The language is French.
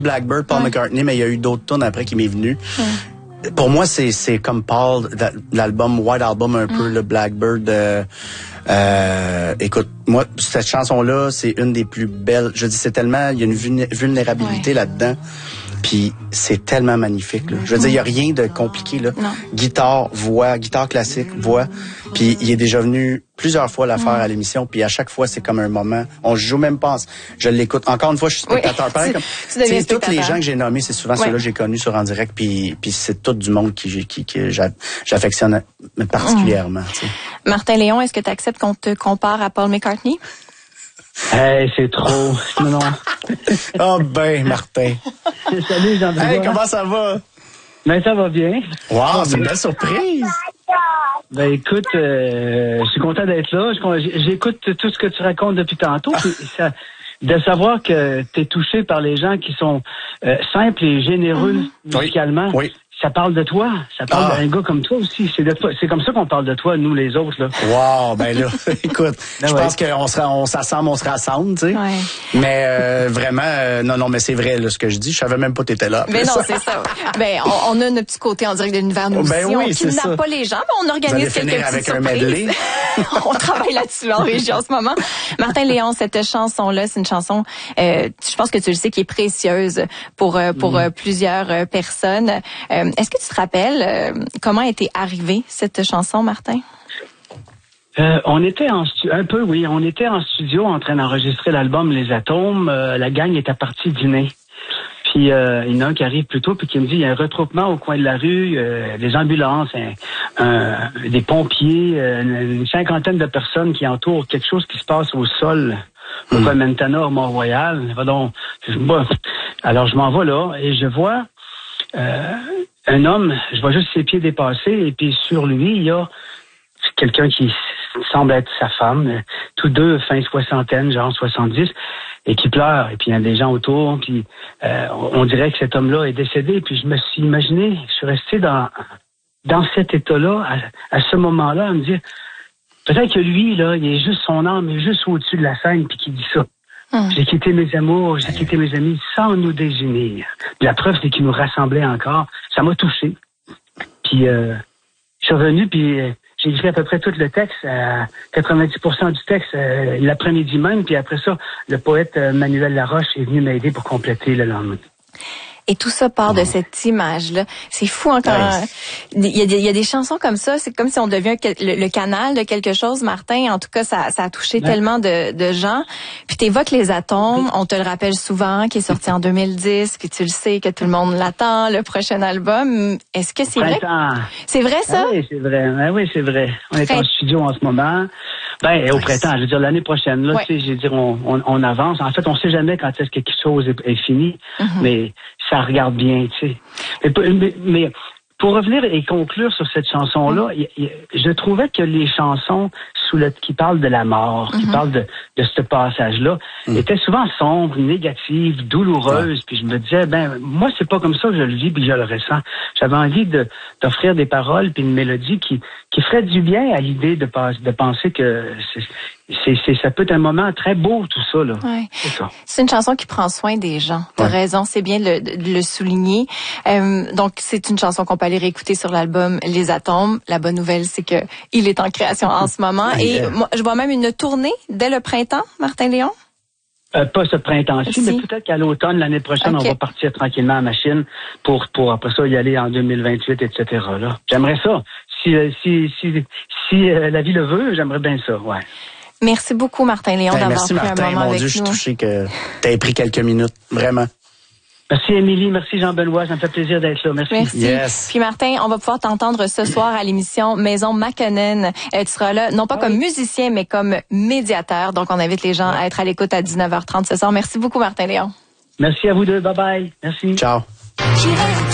Blackbird, Paul McCartney, mais il y a eu d'autres tunes après qui m'est venu. Pour moi, c'est comme Paul, l'album White Album, un peu le Blackbird. Écoute, moi, cette chanson-là, c'est une des plus belles. Je dis, c'est tellement, il y a une vulnérabilité là-dedans. Puis c'est tellement magnifique, là. Je veux dire, il y a rien de compliqué, là. Non. Guitare, voix, guitare classique, voix. Puis il est déjà venu plusieurs fois la faire à l'émission. Puis à chaque fois, c'est comme un moment. On joue même pas. Je l'écoute. Encore une fois, je suis spectateur. Pareil, comme, tu tous les gens que j'ai nommés, c'est souvent ceux-là que j'ai connus sur En Direct. Puis c'est tout du monde qui j'affectionne particulièrement. T'sais. Martin Léon, est-ce que tu acceptes qu'on te compare à Paul McCartney? Hey, c'est trop. Non. Oh ben, Martin. Salut, Jean-Benoît. Hey, comment ça va? Ben, ça va bien. Wow, c'est une belle surprise. Ben, écoute, je suis content d'être là. J'écoute tout ce que tu racontes depuis tantôt. Puis de savoir que t'es touché par les gens qui sont simples et généreux musicalement. Oui. Ça parle de toi. Ça parle d'un gars comme toi aussi. C'est comme ça qu'on parle de toi, nous, les autres, là. Wow, ben là, écoute, je pense qu'on s'assemble, on se rassemble, tu sais. Ouais. Mais vraiment, non, mais c'est vrai, là, ce que je dis. Je savais même pas que t'étais là. Mais non, c'est ça. Ben, on a notre petit côté en direct de l'univers, nous aussi. Oui, on kidnappe pas les gens, mais on organise quelques petites surprises. On travaille là-dessus en région en ce moment. Martin Léon, cette chanson-là, c'est une chanson, je pense que tu le sais, qui est précieuse pour plusieurs personnes. Est-ce que tu te rappelles comment était arrivée cette chanson, Martin? On était on était en studio en train d'enregistrer l'album Les Atomes. La gang était partie dîner. Puis il y en a un qui arrive plus tôt puis qui me dit il y a un retroupement au coin de la rue, des ambulances, des pompiers, une cinquantaine de personnes qui entourent quelque chose qui se passe au sol. Au coin de Mentana, au Mont-Royal. Alors je m'en vais là et je vois un homme, je vois juste ses pieds dépassés et puis sur lui, il y a quelqu'un qui semble être sa femme, tous deux fin soixantaine, genre 70, et qui pleure. Et puis il y a des gens autour, puis on dirait que cet homme-là est décédé. Puis je me suis imaginé, je suis resté dans cet état-là, à ce moment-là, à me dire, peut-être que lui, là, il est juste son âme, est juste au-dessus de la scène, puis qu'il dit ça. J'ai quitté mes amours, j'ai quitté mes amis sans nous désunir. Puis la preuve, c'est qu'ils nous rassemblaient encore. Ça m'a touché. Puis je suis revenu, puis j'ai écrit à peu près tout le texte, 90% du texte, l'après-midi même. Puis après ça, le poète Manuel Laroche est venu m'aider pour compléter le lendemain. Et tout ça part de cette image-là. C'est fou encore. Il y a des chansons comme ça. C'est comme si on devient le canal de quelque chose, Martin. En tout cas, ça a touché tellement de gens. Puis t'évoques Les Atomes. On te le rappelle souvent, qui est sorti en 2010. Puis tu le sais que tout le monde l'attend, le prochain album. Est-ce que c'est vrai? C'est vrai, ça? Oui, c'est vrai. Oui, c'est vrai. On est en studio en ce moment. Ben, au printemps, je veux dire, l'année prochaine, là, tu sais, je veux dire, on avance. En fait, on sait jamais quand est-ce que quelque chose est fini, mais ça regarde bien, tu sais. Mais pour revenir et conclure sur cette chanson-là, je trouvais que les chansons qui parlent de la mort, qui parlent de ce passage-là, étaient souvent sombres, négatives, douloureuses. Puis je me disais, ben, moi, c'est pas comme ça que je le vis puis je le ressens. J'avais envie d'offrir des paroles puis une mélodie qui ferait du bien à l'idée de penser que ça peut être un moment très beau, tout ça, là. Ouais. C'est une chanson qui prend soin des gens. T'as raison, c'est bien de le souligner. Donc, c'est une chanson qu'on peut aller réécouter sur l'album Les Atomes. La bonne nouvelle, c'est que il est en création en ce moment. Et moi, je vois même une tournée dès le printemps, Martin Léon. Pas ce printemps-ci, mais peut-être qu'à l'automne, l'année prochaine, on va partir tranquillement à machine pour après ça y aller en 2028, etc. Là. J'aimerais ça. Si la vie le veut, j'aimerais bien ça, ouais. Merci beaucoup, Martin Léon, d'avoir pris Martin, un moment avec nous. Mon Dieu, je suis touché que tu aies pris quelques minutes, vraiment. Merci, Émilie. Merci, Jean-Benoît. Ça me fait plaisir d'être là. Merci. Yes. Puis, Martin, on va pouvoir t'entendre ce soir à l'émission Maison McKinnon. Tu seras là, non pas comme musicien, mais comme médiateur. Donc, on invite les gens à être à l'écoute à 19h30 ce soir. Merci beaucoup, Martin Léon. Merci à vous deux. Bye-bye. Merci. Ciao.